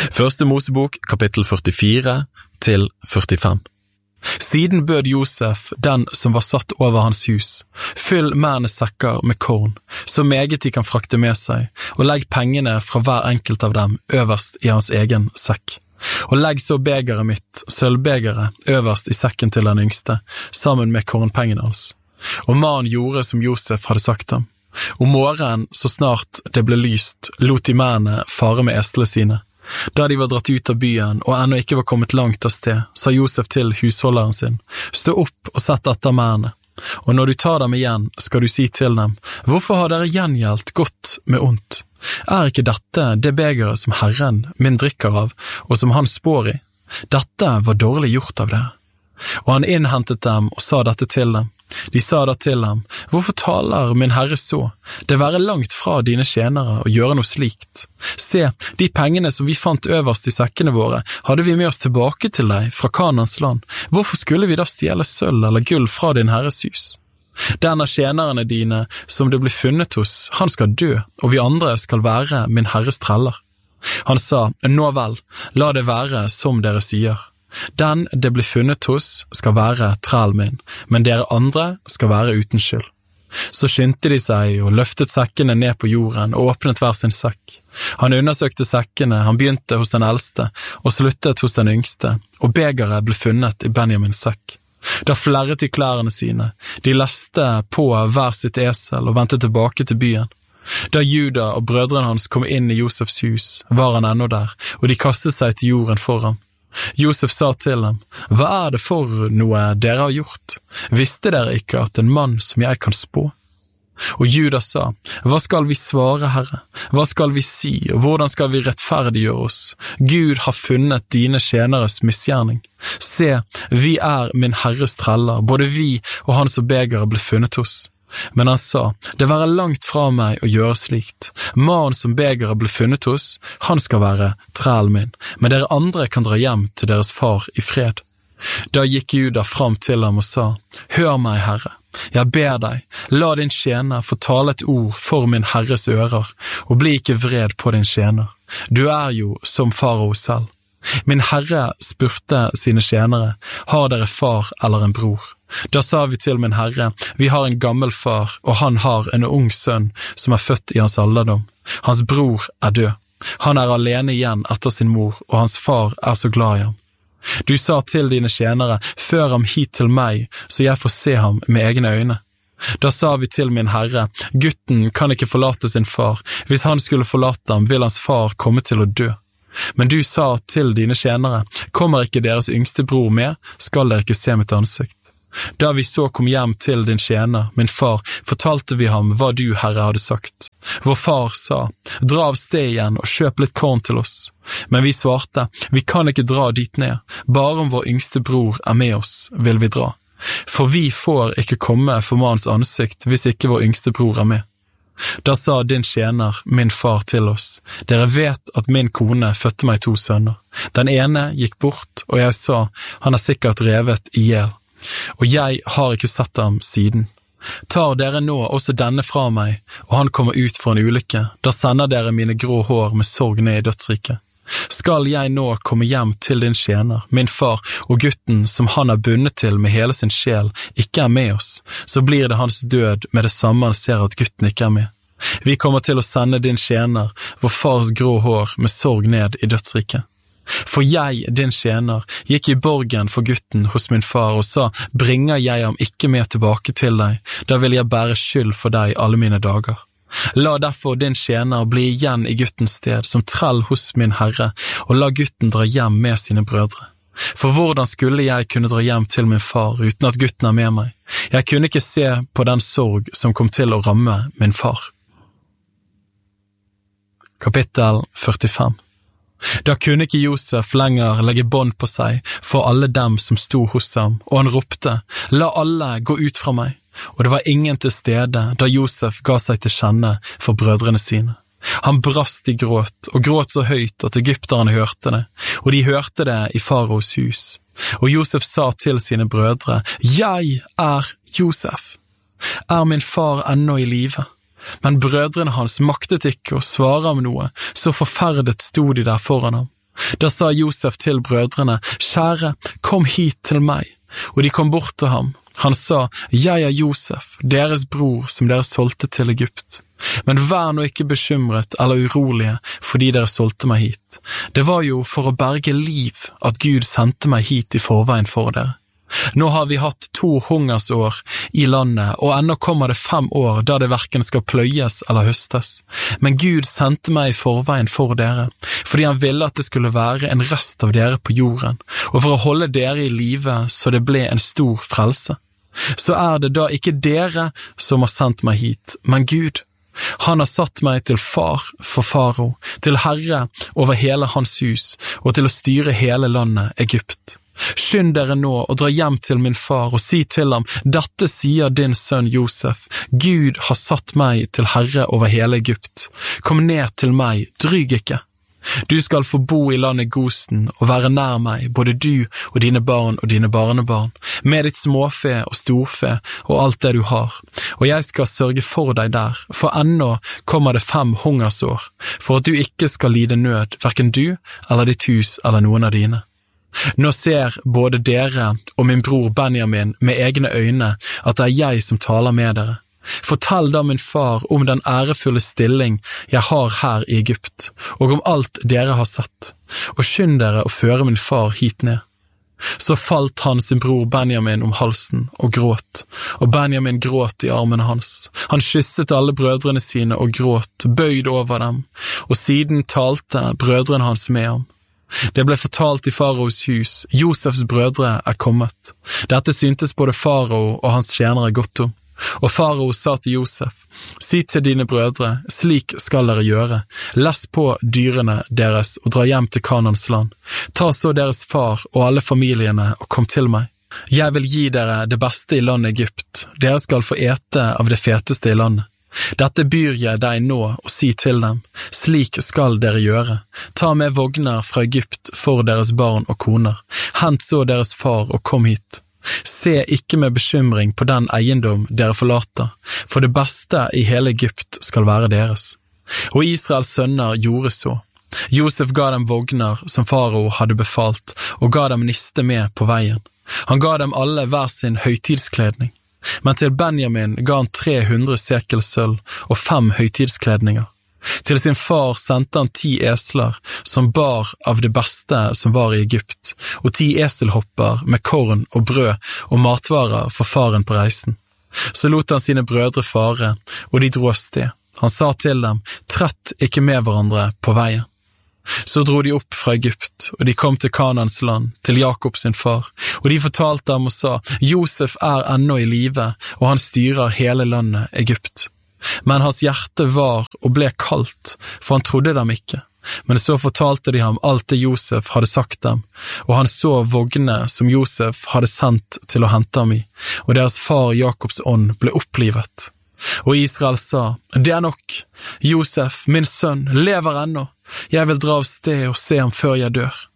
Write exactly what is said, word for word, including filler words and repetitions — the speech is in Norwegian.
Første Mosebok, kapittel førtifire til førtifem. Siden bød Josef den som var satt over hans hus, fyll mennes sekker med korn, så meget de kan frakte med seg, og legg pengene fra hver enkelt av dem øverst i hans egen sekk. Og legg så begeret mitt, sølvbegeret, øverst i sekken til den yngste, sammen med kornpengene hans. Og mannen gjorde som Josef hadde sagt ham. Om morgenen, så snart det ble lyst, lot de mennene fare med eslene sine. Da de var dratt ut av byen og ennå ikke var kommet langt av sted, sa Josef til husholderen sin, «Stå opp og sett etter mennene, og når du tar dem igjen, skal du si til dem, hvorfor har dere gjengjeldt godt med ondt? Er ikke dette det begeret som Herren min drikker av, og som han spår i? Dette var dårlig gjort av dere.» Og han innhentet dem og sa dette til dem. De sa da til ham, «Hvorfor taler min herre så? Det være langt fra dine tjenere å gjøre noe slikt. Se, de pengene som vi fant øverst i sekkene våre, hadde vi med oss tilbake til deg fra Kanans land. Hvorfor skulle vi da stjele sølv eller gull fra din herres hus? Den av tjenerne dine som det ble funnet hos, han skal dø, og vi andre skal være min herres treller.» Han sa, «Nå vel, la det være som dere sier. Den det blir funnet hos skal være trell min, men dere andre skal være uten skyld.» Så skyndte de seg og løftet sekkene ned på jorden og åpnet hver sin sekk. Han undersøkte sekkene, han begynte hos den eldste og sluttet hos den yngste, og begeret ble funnet i Benjamins sekk. Da flerret de klærne sine, de leste på hver sitt esel og vendte tilbake til byen. Da Juda og brødrene hans kom inn i Josefs hus, var han ennå der, og de kastet seg til jorden for ham. Josef sa til dem, «Hva er det for noe dere har gjort? Visste dere ikke at en mann som jeg kan spå?» Og Juda sa, «Hva skal vi svare, Herre? Hva skal vi si, og hvordan skal vi rettferdiggjøre oss? Gud har funnet dine tjeneres misgjerning. Se, vi er min herres treller, både vi og han som begeret ble funnet hos.» Men han sa, «Det være langt fra meg å gjøre slikt. Mannen som begeret ble funnet hos, han skal være trellen min, men dere andre kan dra hjem til deres far i fred.» Da gikk Juda fram til ham og sa, «Hør meg, Herre, jeg ber deg, la din tjener få tale et ord for min herres ører, og bli ikke vred på din tjener. Du er jo som farao selv. Min herre spurte sine tjenere, har dere far eller en bror? Da sa vi til min herre, vi har en gammel far, og han har en ung sønn som er født i hans alderdom. Hans bror er død. Han er alene igjen etter sin mor, og hans far er så glad i ham. Du sa til dine tjenere, før ham hit til meg, så jeg får se ham med egne øyne. Da sa vi til min herre, gutten kan ikke forlate sin far. Hvis han skulle forlate ham, vil hans far komme til å dø. Men du sa til dine tjenere, kommer ikke deres yngste bror med, skal dere ikke se mitt ansikt. Da vi så kom hjem til din tjener, min far, fortalte vi ham hva du, Herre, hadde sagt. Vår far sa, dra av sted igjen og kjøp litt korn til oss. Men vi svarte, vi kan ikke dra dit ned, bare om vår yngste bror er med oss, vil vi dra. For vi får ikke komme for mannens ansikt hvis ikke vår yngste bror er med. Da sa din tjener, min far, til oss, dere vet at min kone fødte meg to sønner. Den ene gikk bort, og jeg sa, han er sikkert revet i hjel. Og jeg har ikke sett ham siden. Tar dere nå også denne fra meg, og han kommer ut for en ulykke, da sender dere mine grå hår med sorg ned i dødsriket. Skal jeg nå komme hjem til din tjener, min far, og gutten som han er bundet til med hele sin sjel, ikke er med oss, så blir det hans død med det samme han ser at gutten ikke er med. Vi kommer til å sende din tjener, vår fars grå hår, med sorg ned i dødsriket. For jeg, din tjener, gikk i borgen for gutten hos min far og sa, bringer jeg ham ikke med tilbake til deg, da vil jeg bære skyld for deg alle mine dager. La derfor din tjener bli igjen i guttens sted som trell hos min herre, og la gutten dra hjem med sine brødre. For hvordan skulle jeg kunne dra hjem til min far uten at gutten er med meg? Jeg kunne ikke se på den sorg som kom til å ramme min far. Kapittel førtifem. Da kunne ikke Josef lenger legge bånd på seg for alle dem som sto hos ham, og han ropte, la alle gå ut fra meg. Og det var ingen til stede da Josef ga seg til kjenne for brødrene sine. Han brast i gråt, og gråt så høyt at egypterne hørte det, og de hørte det i faraos hus. Og Josef sa til sine brødre, jeg er Josef. Er min far ennå i live? Men brødrene hans maktet ikke å svare ham noe, så forferdet sto de der foran ham. Da sa Josef til brødrene, «Kjære, kom hit til meg.» Og de kom bort til ham. Han sa, «Jeg er Josef, deres bror som dere solgte til Egypt. Men vær nå ikke bekymret eller urolige fordi dere solgte meg hit. Det var jo for å berge liv at Gud sendte meg hit i forveien for dere. Nå har vi hatt to hungersår i landet, og ennå kommer det fem år da det hverken skal pløyes eller høstes. Men Gud sendte meg i forveien for dere, fordi han ville at det skulle være en rest av dere på jorden, og for å holde dere i live så det ble en stor frelse. Så er det da ikke dere som har sendt meg hit, men Gud. Han har satt meg til far for Farao, til herre over hele hans hus, og til å styre hele landet Egypt. Skynd dere nå og dra hjem til min far og si til ham, dette sier din sønn Josef, Gud har satt meg til herre over hele Egypt. Kom ned til meg, dryg ikke. Du skal få bo i landet Gosen og være nær meg, både du og dine barn og dine barnebarn, med ditt småfe og storfe og alt det du har, og jeg skal sørge for deg der, for ennå kommer det fem hungersår, for at du ikke skal lide nød, hverken du eller ditt hus eller noen av dine. Nå ser både dere og min bror Benjamin med egne øyne at det er jeg som taler med dere. Fortell da min far om den ærefulle stilling jeg har her i Egypt, og om alt dere har sett, og skynd dere å føre min far hit ned. Så falt han sin bror Benjamin om halsen og gråt, og Benjamin gråt i armene hans. Han kysset alle brødrene sine og gråt, bøyd over dem, og siden talte brødrene hans med ham. Det ble fortalt i faraos hus, Josefs brødre er kommet. Dette syntes både farao og hans tjenere godt om. Og farao sa til Josef, si til dine brødre, slik skal dere gjøre. Les på dyrene deres og dra hjem til Kanans land. Ta så deres far og alle familiene og kom til meg. Jeg vil gi dere det beste i landet Egypt. Dere skal få ete av det feteste i landet. Dette byr jeg deg nå og si til dem, slik skal dere gjøre. Ta med vogner fra Egypt for deres barn og koner. Hent så deres far og kom hit. Se ikke med bekymring på den eiendom dere forlater, for det beste i hele Egypt skal være deres. Og Israels sønner gjorde så. Josef ga dem vogner som farao hadde befalt, og ga dem niste med på veien. Han ga dem alle hver sin høytidskledning. Men til Benjamin ga han tre hundre sekel sølv og fem høytidskledninger. Til sin far sendte han ti esler som bar av det beste som var i Egypt, og ti eselhopper med korn og brød og matvarer for faren på reisen. Så lot han sine brødre fare, og de dro av sted. Han sa til dem, trett ikke med hverandre på veien. Så dro de opp fra Egypt, og de kom til Kanans land, til Jakob sin far, og de fortalte ham og sa, Josef er ennå i live, og han styrer hele landet Egypt. Men hans hjerte var og ble kaldt, for han trodde dem ikke. Men så fortalte de ham alt det Josef hadde sagt dem, og han så vogne som Josef hadde sendt til å hente ham i, og deres far Jakobs ånd ble opplivet. Og Israel sa, det er nok, Josef, min sønn, lever ennå. Jeg vil dra av sted og se ham før jeg dør.